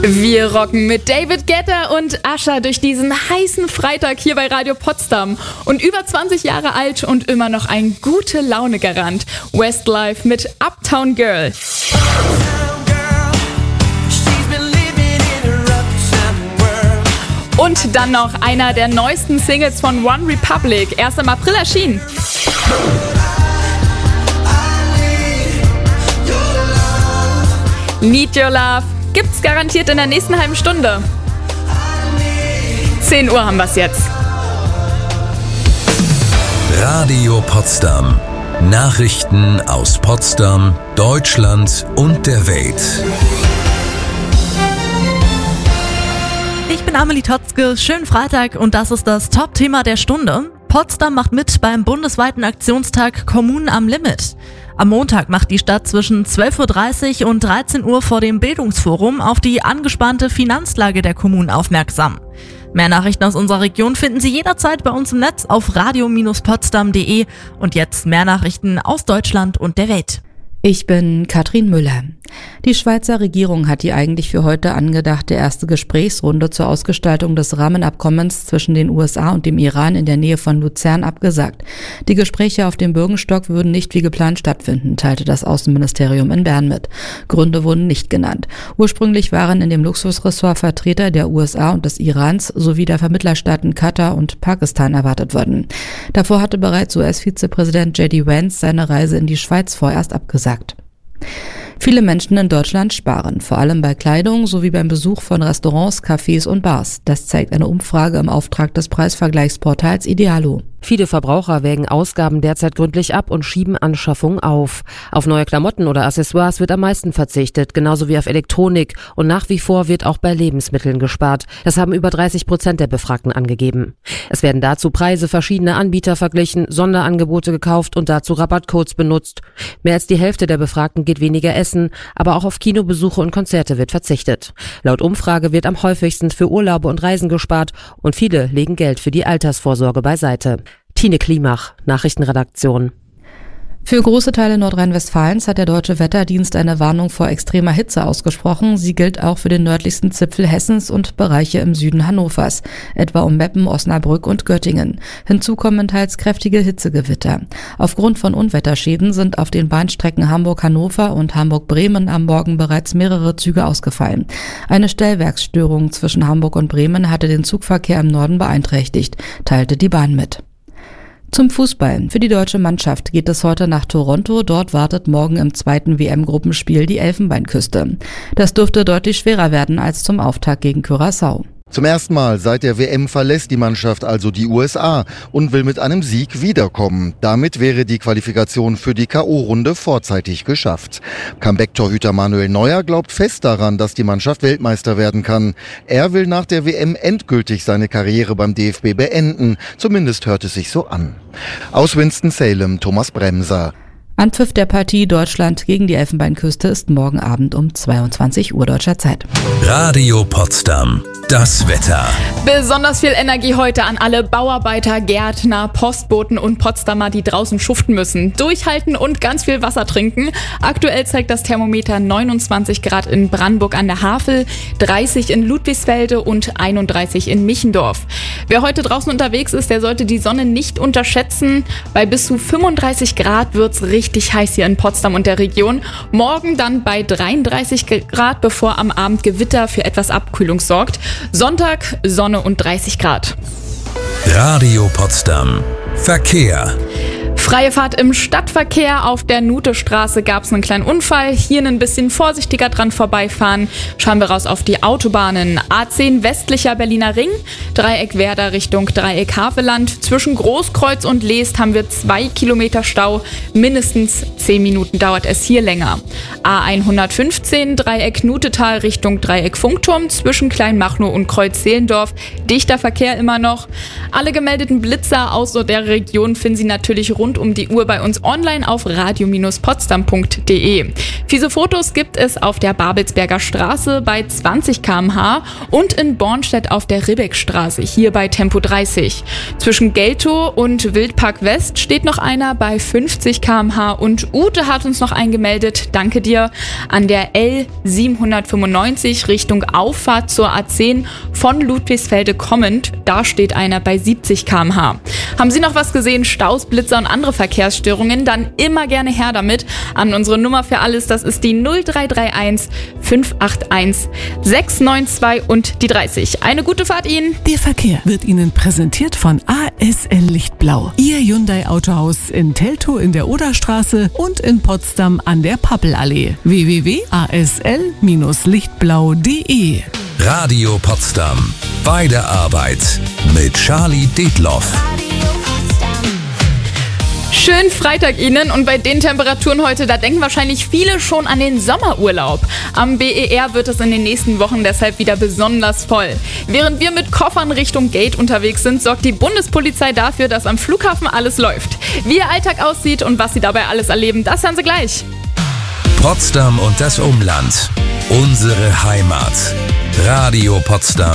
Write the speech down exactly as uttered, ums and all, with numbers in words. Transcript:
Wir rocken mit David Guetta und Usher durch diesen heißen Freitag hier bei Radio Potsdam. Und über zwanzig Jahre alt und immer noch ein gute Laune-Garant. Westlife mit Uptown Girl. Und dann noch einer der neuesten Singles von One Republic, erst im April erschienen. Need Your Love gibt's garantiert in der nächsten halben Stunde. zehn Uhr haben wir's jetzt. Radio Potsdam. Nachrichten aus Potsdam, Deutschland und der Welt. Ich bin Amelie Totzke, schönen Freitag und das ist das Top-Thema der Stunde. Potsdam macht mit beim bundesweiten Aktionstag Kommunen am Limit. Am Montag macht die Stadt zwischen zwölf Uhr dreißig und dreizehn Uhr vor dem Bildungsforum auf die angespannte Finanzlage der Kommunen aufmerksam. Mehr Nachrichten aus unserer Region finden Sie jederzeit bei uns im Netz auf radio Bindestrich potsdam punkt de und jetzt mehr Nachrichten aus Deutschland und der Welt. Ich bin Katrin Müller. Die Schweizer Regierung hat die eigentlich für heute angedachte erste Gesprächsrunde zur Ausgestaltung des Rahmenabkommens zwischen den U S A und dem Iran in der Nähe von Luzern abgesagt. Die Gespräche auf dem Bürgenstock würden nicht wie geplant stattfinden, teilte das Außenministerium in Bern mit. Gründe wurden nicht genannt. Ursprünglich waren in dem Luxusressort Vertreter der U S A und des Irans sowie der Vermittlerstaaten Katar und Pakistan erwartet worden. Davor hatte bereits U S-Vizepräsident J D Vance seine Reise in die Schweiz vorerst abgesagt. Viele Menschen in Deutschland sparen, vor allem bei Kleidung sowie beim Besuch von Restaurants, Cafés und Bars. Das zeigt eine Umfrage im Auftrag des Preisvergleichsportals Idealo. Viele Verbraucher wägen Ausgaben derzeit gründlich ab und schieben Anschaffungen auf. Auf neue Klamotten oder Accessoires wird am meisten verzichtet, genauso wie auf Elektronik. Und nach wie vor wird auch bei Lebensmitteln gespart. Das haben über dreißig Prozent der Befragten angegeben. Es werden dazu Preise verschiedener Anbieter verglichen, Sonderangebote gekauft und dazu Rabattcodes benutzt. Mehr als die Hälfte der Befragten geht weniger essen, aber auch auf Kinobesuche und Konzerte wird verzichtet. Laut Umfrage wird am häufigsten für Urlaube und Reisen gespart und viele legen Geld für die Altersvorsorge beiseite. Tine Klimach, Nachrichtenredaktion. Für große Teile Nordrhein-Westfalens hat der Deutsche Wetterdienst eine Warnung vor extremer Hitze ausgesprochen. Sie gilt auch für den nördlichsten Zipfel Hessens und Bereiche im Süden Hannovers, etwa um Meppen, Osnabrück und Göttingen. Hinzu kommen teils kräftige Hitzegewitter. Aufgrund von Unwetterschäden sind auf den Bahnstrecken Hamburg-Hannover und Hamburg-Bremen am Morgen bereits mehrere Züge ausgefallen. Eine Stellwerksstörung zwischen Hamburg und Bremen hatte den Zugverkehr im Norden beeinträchtigt, teilte die Bahn mit. Zum Fußball. Für die deutsche Mannschaft geht es heute nach Toronto. Dort wartet morgen im zweiten W M-Gruppenspiel die Elfenbeinküste. Das dürfte deutlich schwerer werden als zum Auftakt gegen Curaçao. Zum ersten Mal seit der W M verlässt die Mannschaft also die U S A und will mit einem Sieg wiederkommen. Damit wäre die Qualifikation für die K O-Runde vorzeitig geschafft. Comeback-Torhüter Manuel Neuer glaubt fest daran, dass die Mannschaft Weltmeister werden kann. Er will nach der W M endgültig seine Karriere beim D F B beenden. Zumindest hört es sich so an. Aus Winston-Salem, Thomas Bremser. Anpfiff der Partie Deutschland gegen die Elfenbeinküste ist morgen Abend um zweiundzwanzig Uhr deutscher Zeit. Radio Potsdam. Das Wetter. Besonders viel Energie heute an alle Bauarbeiter, Gärtner, Postboten und Potsdamer, die draußen schuften müssen. Durchhalten und ganz viel Wasser trinken. Aktuell zeigt das Thermometer neunundzwanzig Grad in Brandenburg an der Havel, dreißig in Ludwigsfelde und einunddreißig in Michendorf. Wer heute draußen unterwegs ist, der sollte die Sonne nicht unterschätzen. Bei bis zu fünfunddreißig Grad wird's richtig heiß hier in Potsdam und der Region. Morgen dann bei dreiunddreißig Grad, bevor am Abend Gewitter für etwas Abkühlung sorgt. Sonntag Sonne und dreißig Grad. Radio Potsdam. Verkehr. Freie Fahrt im Stadtverkehr. Auf der Nutestraße gab es einen kleinen Unfall. Hier ein bisschen vorsichtiger dran vorbeifahren. Schauen wir raus auf die Autobahnen. A zehn westlicher Berliner Ring, Dreieck Werder Richtung Dreieck Havelland. Zwischen Großkreuz und Leest haben wir zwei Kilometer Stau. Mindestens zehn Minuten dauert es hier länger. A hundertfünfzehn, Dreieck Nutetal Richtung Dreieck Funkturm. Zwischen Kleinmachnow und Kreuz-Seelendorf. Dichter Verkehr immer noch. Alle gemeldeten Blitzer aus der Region finden Sie natürlich rund rund um die Uhr bei uns online auf radio Bindestrich potsdam punkt de. Fiese Fotos gibt es auf der Babelsberger Straße bei zwanzig Kilometer pro Stunde und in Bornstedt auf der Ribbeckstraße, hier bei Tempo dreißig. Zwischen Geltow und Wildpark West steht noch einer bei fünfzig Kilometer pro Stunde und Ute hat uns noch eingemeldet, danke dir, an der L siebenhundertfünfundneunzig Richtung Auffahrt zur A zehn von Ludwigsfelde kommend, da steht einer bei siebzig Kilometer pro Stunde. Haben Sie noch was gesehen, Staus, Blitzer und andere Verkehrsstörungen, dann immer gerne her damit an unsere Nummer für alles, das ist die null drei drei eins fünf acht eins sechs neun zwei und die dreißig. Eine gute Fahrt Ihnen. Der Verkehr wird Ihnen präsentiert von A S L Lichtblau. Ihr Hyundai Autohaus in Teltow in der Oderstraße und in Potsdam an der Pappelallee. w w w punkt a s l Bindestrich lichtblau punkt de Radio Potsdam. Bei der Arbeit mit Charlie Detloff. Schönen Freitag Ihnen und bei den Temperaturen heute, da denken wahrscheinlich viele schon an den Sommerurlaub. Am B E R wird es in den nächsten Wochen deshalb wieder besonders voll. Während wir mit Koffern Richtung Gate unterwegs sind, sorgt die Bundespolizei dafür, dass am Flughafen alles läuft. Wie Ihr Alltag aussieht und was Sie dabei alles erleben, das hören Sie gleich. Potsdam und das Umland. Unsere Heimat. Radio Potsdam.